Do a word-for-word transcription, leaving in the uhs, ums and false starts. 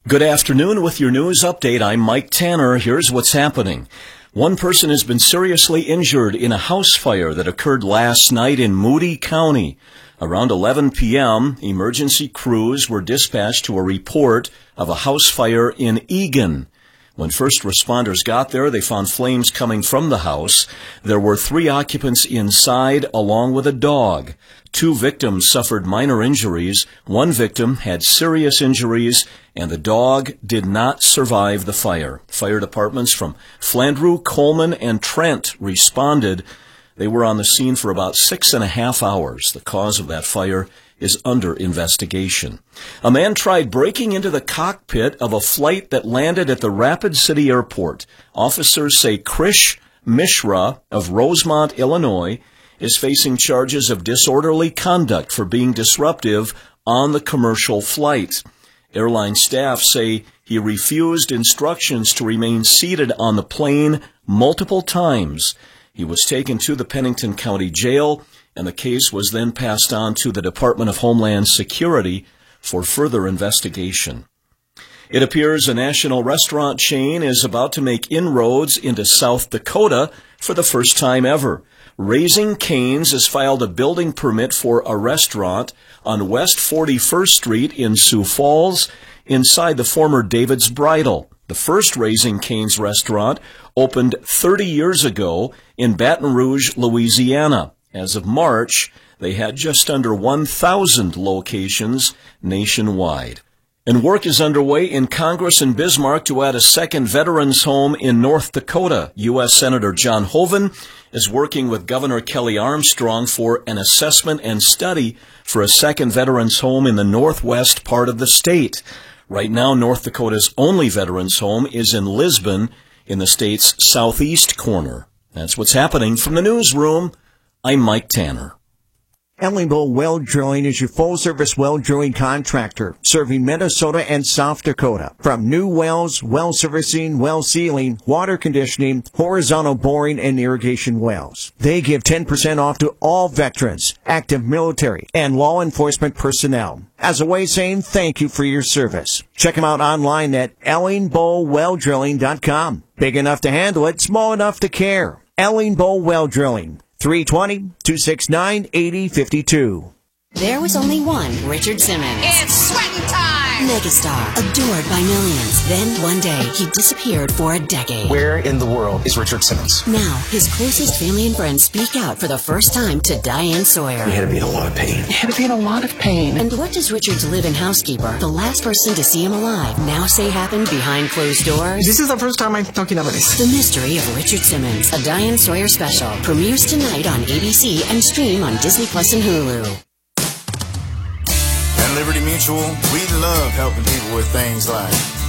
Good afternoon. With your news update, I'm Mike Tanner. Here's what's happening. One person has been seriously injured in a house fire that occurred last night in Moody County. Around eleven p.m., emergency crews were dispatched to a report of a house fire in Eagan. When first responders got there, they found flames coming from the house. There were three occupants inside, along with a dog. Two victims suffered minor injuries. One victim had serious injuries, and the dog did not survive the fire. Fire departments from Flandreau, Coleman, and Trent responded. They were on the scene for about six and a half hours. The cause of that fire is under investigation. A man tried breaking into the cockpit of a flight that landed at the Rapid City Airport. Officers say Krish Mishra of Rosemont, Illinois, is facing charges of disorderly conduct for being disruptive on the commercial flight. Airline staff say he refused instructions to remain seated on the plane multiple times. He was taken to the Pennington County Jail, and the case was then passed on to the Department of Homeland Security for further investigation. It appears a national restaurant chain is about to make inroads into South Dakota for the first time ever. Raising Cane's has filed a building permit for a restaurant on West forty-first Street in Sioux Falls, inside the former David's Bridal. The first Raising Cane's restaurant opened thirty years ago in Baton Rouge, Louisiana. As of March, they had just under one thousand locations nationwide. And work is underway in Congress in Bismarck to add a second veterans home in North Dakota. U S Senator John Hoeven is working with Governor Kelly Armstrong for an assessment and study for a second veterans home in the northwest part of the state. Right now, North Dakota's only veterans home is in Lisbon, in the state's southeast corner. That's what's happening from the newsroom. I'm Mike Tanner. Ellingville Well Drilling is your full-service well drilling contractor, serving Minnesota and South Dakota. From new wells, well servicing, well sealing, water conditioning, horizontal boring, and irrigation wells. They give ten percent off to all veterans, active military, and law enforcement personnel. As a way of saying thank you for your service. Check them out online at ellingbowl well drilling dot com. Big enough to handle it, small enough to care. Ellingbowl Well Drilling. three twenty, two six nine, eight zero five two. There was only one Richard Simmons. It's sweating time! Megastar, adored by millions. Then, one day, he disappeared for a decade. Where in the world is Richard Simmons? Now, his closest family and friends speak out for the first time to Diane Sawyer. He had to be in a lot of pain. He had to be in a lot of pain. And what does Richard's live-in housekeeper, the last person to see him alive, now say happened behind closed doors? This is the first time I'm talking about this. The Mystery of Richard Simmons, a Diane Sawyer special, premieres tonight on A B C and stream on Disney Plus and Hulu. At Liberty Mutual, we love helping people with things like